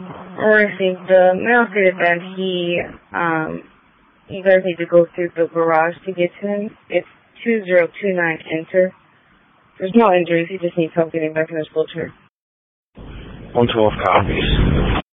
Or I think the mail stated that you guys need to go through the garage to get to him. It's 2029 enter. There's no injuries, he just needs help getting back in his wheelchair. 112 copies.